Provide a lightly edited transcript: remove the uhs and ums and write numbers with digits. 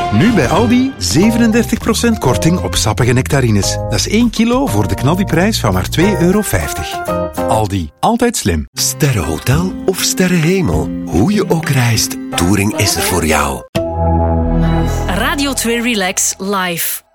Nu bij Aldi 37% korting op sappige nectarines. Dat is 1 kilo voor de knaldiprijs van maar €2,50. Aldi, altijd slim. Sterrenhotel of sterrenhemel, hoe je ook reist, Touring is er voor jou. Radio 2 Relax live.